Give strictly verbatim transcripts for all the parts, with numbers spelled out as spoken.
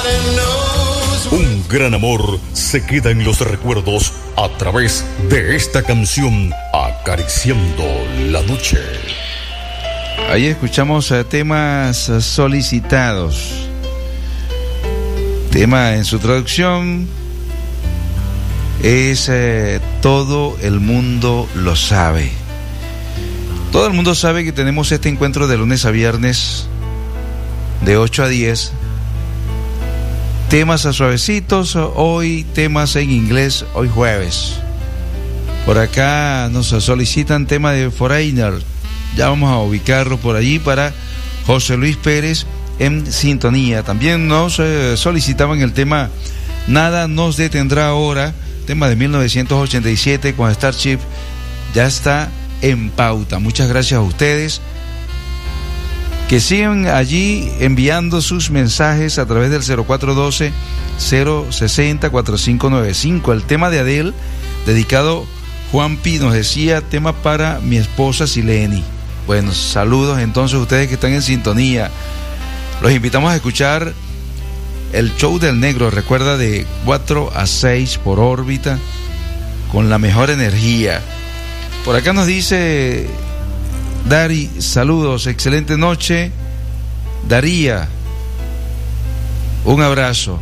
Un gran amor se queda en los recuerdos a través de esta canción, Acariciando la Noche. Ahí escuchamos uh, temas uh, solicitados. Tema en su traducción es uh, Todo el mundo lo sabe. Todo el mundo sabe que tenemos este encuentro de lunes a viernes de ocho a diez. Temas a suavecitos, hoy temas en inglés, hoy jueves. Por acá nos solicitan tema de Foreigner. Ya vamos a ubicarlo por allí para José Luis Pérez en sintonía. También nos eh, solicitaban el tema Nada nos detendrá ahora, tema de mil novecientos ochenta y siete con Starship. Ya está en pauta. Muchas gracias a ustedes que siguen allí enviando sus mensajes a través del cero cuatro uno dos, cero seis cero, cuatro cinco nueve cinco. El tema de Adele, dedicado Juan Pi, nos decía, tema para mi esposa Sileni. Bueno, saludos entonces a ustedes que están en sintonía. Los invitamos a escuchar el show del negro, recuerda, de cuatro a seis por órbita, con la mejor energía. Por acá nos dice Dari, saludos, excelente noche. Daría, un abrazo.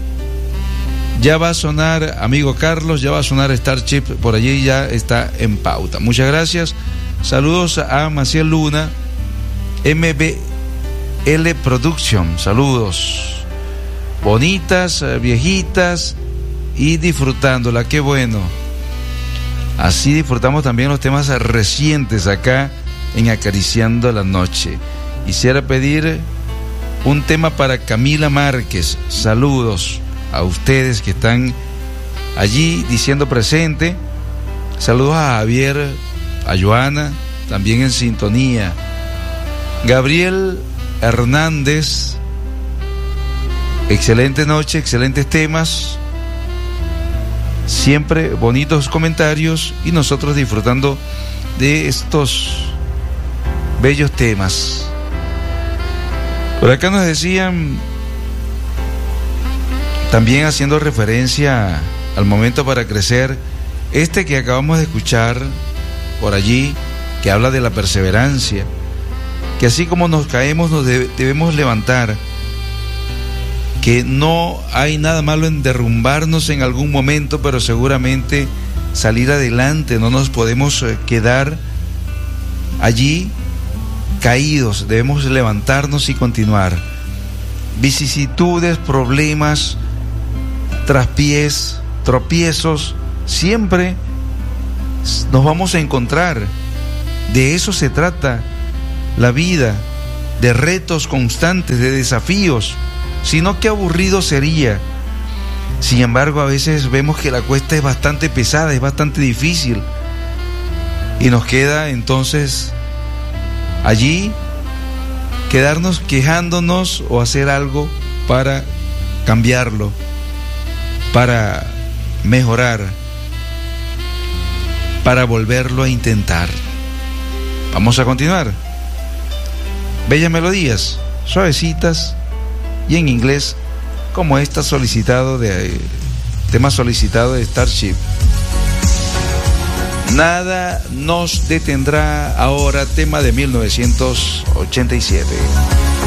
Ya va a sonar, amigo Carlos, ya va a sonar Starship, por allí ya está en pauta. Muchas gracias. Saludos a Maciel Luna, M B L Production, saludos. Bonitas, viejitas y disfrutándola, qué bueno. Así disfrutamos también los temas recientes acá en Acariciando la Noche. Quisiera pedir un tema para Camila Márquez. Saludos a ustedes que están allí diciendo presente. Saludos a Javier, a Joana, también en sintonía. Gabriel Hernández, excelente noche, excelentes temas, siempre bonitos comentarios y nosotros disfrutando de estos bellos temas. Por acá nos decían, también haciendo referencia al momento para crecer, este que acabamos de escuchar por allí, que habla de la perseverancia, que así como nos caemos nos de- debemos levantar, que no hay nada malo en derrumbarnos en algún momento, pero seguramente salir adelante, no nos podemos eh, quedar allí caídos, debemos levantarnos y continuar. Vicisitudes, problemas, traspiés, tropiezos, siempre nos vamos a encontrar. De eso se trata la vida, de retos constantes, de desafíos. Si no, qué aburrido sería. Sin embargo, a veces vemos que la cuesta es bastante pesada, es bastante difícil, y nos queda entonces allí quedarnos quejándonos o hacer algo para cambiarlo, para mejorar, para volverlo a intentar. Vamos a continuar. Bellas melodías, suavecitas y en inglés, como esta solicitado de tema solicitado de Starship. Nada nos detendrá ahora, tema de mil novecientos ochenta y siete.